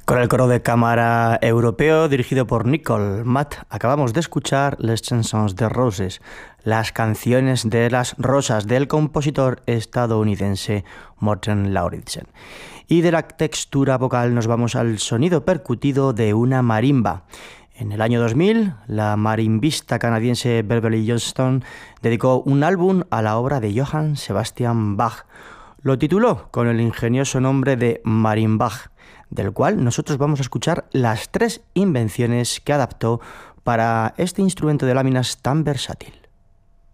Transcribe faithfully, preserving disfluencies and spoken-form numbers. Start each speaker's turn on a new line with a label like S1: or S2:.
S1: Con el coro de cámara europeo dirigido por Nicole Matt, acabamos de escuchar Les Chansons de Roses, las canciones de las rosas del compositor estadounidense Morten Lauridsen. Y de la textura vocal nos vamos al sonido percutido de una marimba. En el año dos mil, la marimbista canadiense Beverly Johnston dedicó un álbum a la obra de Johann Sebastian Bach. Lo tituló con el ingenioso nombre de Marimbach, del cual nosotros vamos a escuchar las tres invenciones que adaptó para este instrumento de láminas tan versátil.